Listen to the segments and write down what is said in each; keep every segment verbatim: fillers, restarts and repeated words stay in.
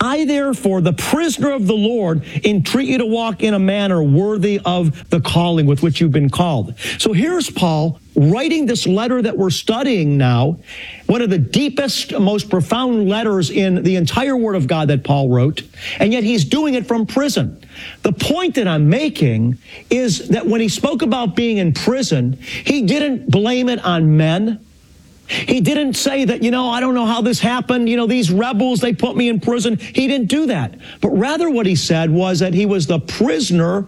I, therefore, the prisoner of the Lord, entreat you to walk in a manner worthy of the calling with which you've been called. So here's Paul writing this letter that we're studying now, one of the deepest, most profound letters in the entire Word of God that Paul wrote, and yet he's doing it from prison. The point that I'm making is that when he spoke about being in prison, he didn't blame it on men. He didn't say that, you know, I don't know how this happened. You know, these rebels, they put me in prison. He didn't do that. But rather what he said was that he was the prisoner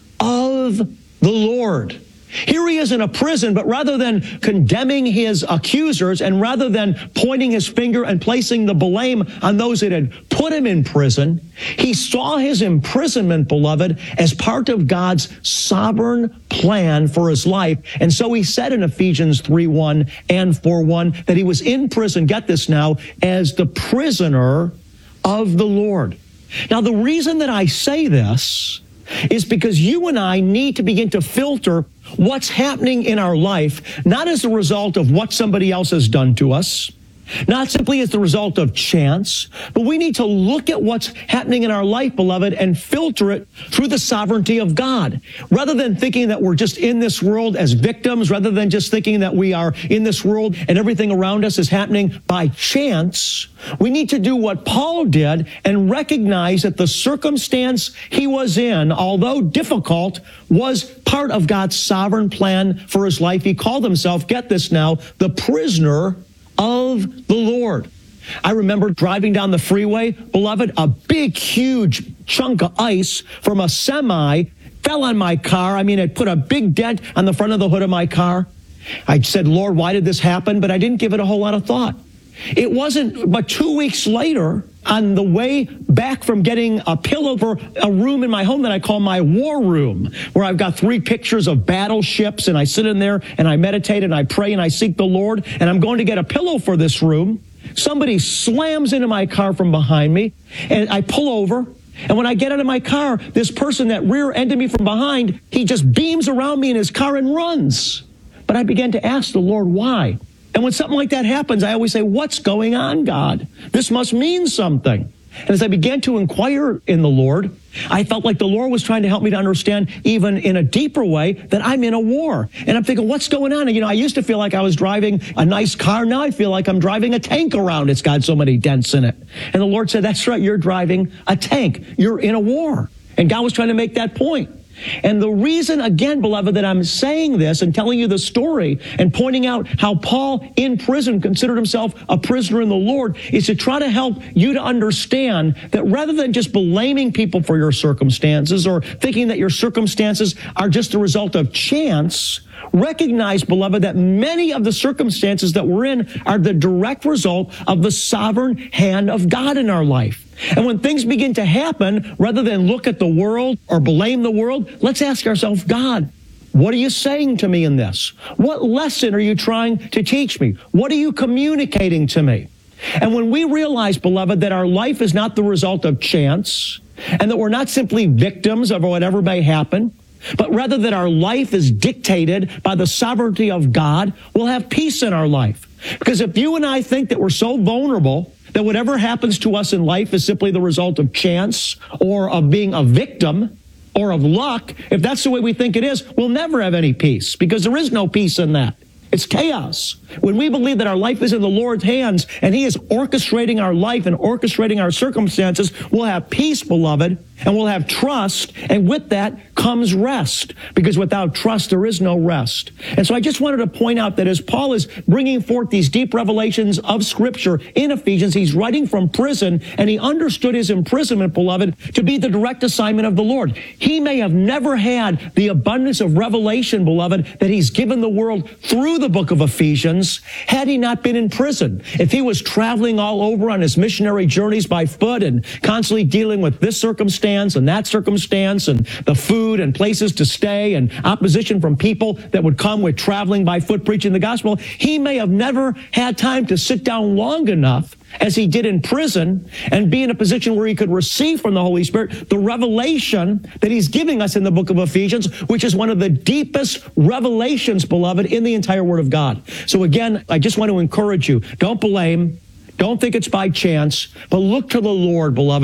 of the Lord. Here he is in a prison, but rather than condemning his accusers and rather than pointing his finger and placing the blame on those that had put him in prison, he saw his imprisonment, beloved, as part of God's sovereign plan for his life. And so he said in Ephesians three one and four one that he was in prison, get this now, as the prisoner of the Lord. Now, the reason that I say this is because you and I need to begin to filter what's happening in our life, not as a result of what somebody else has done to us, not simply as the result of chance, but we need to look at what's happening in our life, beloved, and filter it through the sovereignty of God. Rather than thinking that we're just in this world as victims, rather than just thinking that we are in this world and everything around us is happening by chance, we need to do what Paul did and recognize that the circumstance he was in, although difficult, was part of God's sovereign plan for his life. He called himself, get this now, the prisoner of the Lord. I remember driving down the freeway, beloved, a big, huge chunk of ice from a semi fell on my car. I mean, it put a big dent on the front of the hood of my car. I said, Lord, why did this happen? But I didn't give it a whole lot of thought. It wasn't but two weeks later, on the way back from getting a pillow for a room in my home that I call my war room, where I've got three pictures of battleships, and I sit in there and I meditate and I pray and I seek the Lord, and I'm going to get a pillow for this room. Somebody slams into my car from behind me, and I pull over. And when I get out of my car, this person that rear-ended me from behind, he just beams around me in his car and runs. But I began to ask the Lord, why? And when something like that happens, I always say, what's going on, God? This must mean something. And as I began to inquire in the Lord, I felt like the Lord was trying to help me to understand, even in a deeper way, that I'm in a war. And I'm thinking, what's going on? And, you know, I used to feel like I was driving a nice car. Now I feel like I'm driving a tank around. It's got so many dents in it. And the Lord said, that's right, you're driving a tank. You're in a war. And God was trying to make that point. And the reason, again, beloved, that I'm saying this and telling you the story and pointing out how Paul in prison considered himself a prisoner in the Lord is to try to help you to understand that rather than just blaming people for your circumstances or thinking that your circumstances are just a result of chance, recognize, beloved, that many of the circumstances that we're in are the direct result of the sovereign hand of God in our life. And when things begin to happen, rather than look at the world or blame the world, let's ask ourselves, God, what are you saying to me in this? What lesson are you trying to teach me? What are you communicating to me? And when we realize, beloved, that our life is not the result of chance and that we're not simply victims of whatever may happen, but rather that our life is dictated by the sovereignty of God, we'll have peace in our life. Because if you and I think that we're so vulnerable that whatever happens to us in life is simply the result of chance or of being a victim or of luck, if that's the way we think it is, we'll never have any peace, because there is no peace in that. It's chaos. When we believe that our life is in the Lord's hands and He is orchestrating our life and orchestrating our circumstances, we'll have peace, beloved, and we'll have trust, and with that comes rest, because without trust there is no rest. And so I just wanted to point out that as Paul is bringing forth these deep revelations of Scripture in Ephesians, he's writing from prison, and he understood his imprisonment, beloved, to be the direct assignment of the Lord. He may have never had the abundance of revelation, beloved, that he's given the world through the book of Ephesians had he not been in prison. If he was traveling all over on his missionary journeys by foot and constantly dealing with this circumstance and that circumstance and the food and places to stay and opposition from people that would come with traveling by foot preaching the gospel, he may have never had time to sit down long enough as he did in prison and be in a position where he could receive from the Holy Spirit the revelation that he's giving us in the book of Ephesians, which is one of the deepest revelations, beloved, in the entire Word of God. So again, I just want to encourage you, don't blame, don't think it's by chance, but look to the Lord, beloved.